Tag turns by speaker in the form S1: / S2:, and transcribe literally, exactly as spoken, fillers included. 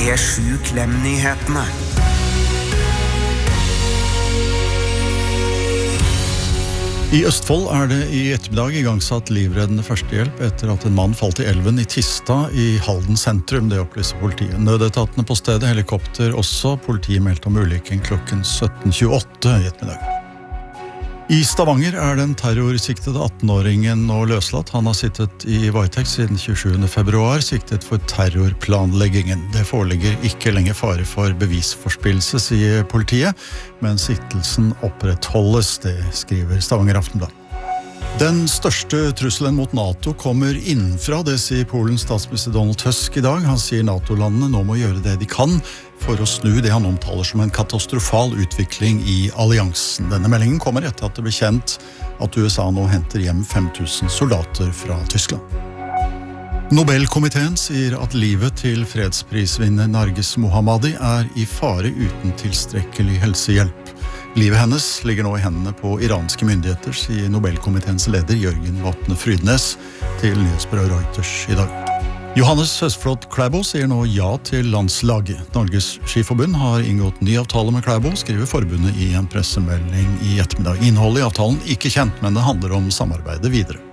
S1: P sju Klem-nyhetene.
S2: I Østfold er det i ettermiddag igangsatt livreddende førstehjelp etter at en mann falt i elven i Tista i Halden sentrum, det opplyser politiet. Nødetatene på stedet, helikopter også, politiet meldte om ulykken klokken sytten tjueåtte i ettermiddag. I Stavanger er den terrorsiktede attenåringen nå løslatt. Han har sittet i varetekt siden tjuesjuende februar, siktet for terrorplanleggingen. Det foreligger ikke lenger fare for bevisforspillelse, sier politiet, men siktelsen opprettholdes, det skriver Stavanger Aftenblad. Den største trusselen mot NATO kommer innenfra, det sier Polens statsminister Donald Tusk i dag. Han sier NATO-landene nå må gjøre det de kan for å snu det han omtaler som en katastrofal utvikling i alliansen. Denne meldingen kommer etter at det ble kjent at U S A nå henter hjem fem tusen soldater fra Tyskland. Nobelkomiteen sier at livet til fredsprisvinner Narges Mohammadi er i fare uten tilstrekkelig helsehjelp. Livet hennes ligger nå i hendene på iranske myndigheter, sier Nobelkomiteens leder Jørgen Vatne Frydnes til nyhetsbyrået Reuters i dag. Johannes Høsflot Klæbo sier nå ja til landslaget. Norges Skiforbund har inngått ny avtale med Klæbo, skriver forbundet i en pressemelding i ettermiddag. Innholdet i avtalen ikke kjent, men det handler om samarbeidet videre.